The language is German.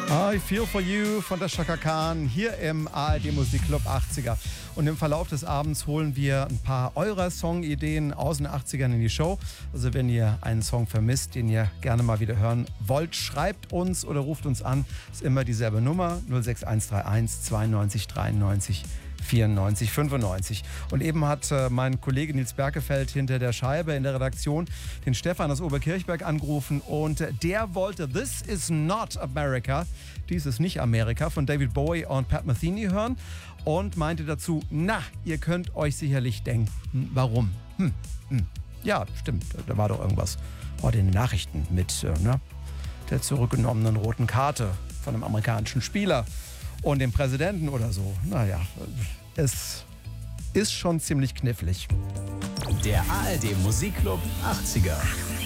I Feel For You von der Chaka Khan hier im ARD Musikclub 80er. Und im Verlauf des Abends holen wir ein paar eurer Songideen aus den 80ern in die Show. Also wenn ihr einen Song vermisst, den ihr gerne mal wieder hören wollt, schreibt uns oder ruft uns an. Ist immer dieselbe Nummer 06131 92 93 94 95. Und eben hat mein Kollege Nils Berkefeld hinter der Scheibe in der Redaktion den Stefan aus Oberkirchberg angerufen und der wollte This Is Not America, dies ist nicht Amerika, von David Bowie und Pat Metheny hören und meinte dazu, na, ihr könnt euch sicherlich denken, warum? Ja, stimmt, da war doch irgendwas heute in den Nachrichten mit der zurückgenommenen roten Karte von einem amerikanischen Spieler und dem Präsidenten oder so. Naja, es ist schon ziemlich knifflig. Der ARD Musikclub 80er.